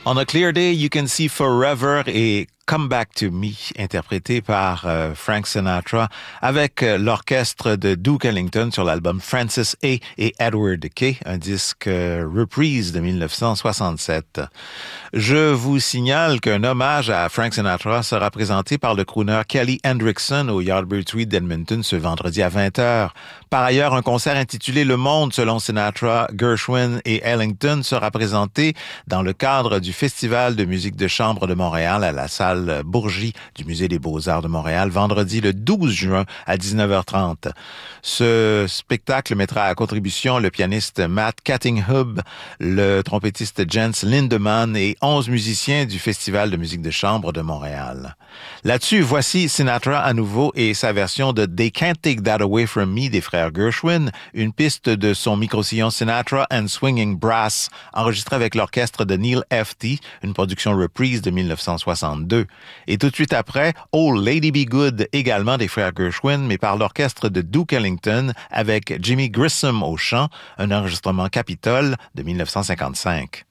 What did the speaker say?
On a Clear Day, You Can See Forever et Come Back to Me, interprété par Frank Sinatra avec l'orchestre de Duke Ellington sur l'album Francis A. et Edward Kay, un disque reprise de 1967. Je vous signale qu'un hommage à Frank Sinatra sera présenté par le crooner Kelly Hendrickson au Yardbird Suite d'Edmonton ce vendredi à 20h. Par ailleurs, un concert intitulé Le Monde selon Sinatra, Gershwin et Ellington sera présenté dans le cadre du Festival de musique de chambre de Montréal à la salle Bourgie du Musée des Beaux-Arts de Montréal, vendredi le 12 juin à 19h30. Ce spectacle mettra à contribution le pianiste Matt Cattinghub, le trompettiste Jens Lindemann et 11 musiciens du Festival de musique de chambre de Montréal. Là-dessus, voici Sinatra à nouveau et sa version de They Can't Take That Away From Me des frères Gershwin, une piste de son micro-sillon Sinatra and Swinging Brass, enregistrée avec l'orchestre de Neil Hefti, une production reprise de 1962. Et tout de suite après, Oh Lady Be Good, également des frères Gershwin, mais par l'orchestre de Duke Ellington avec Jimmy Grissom au chant, un enregistrement Capitol de 1955.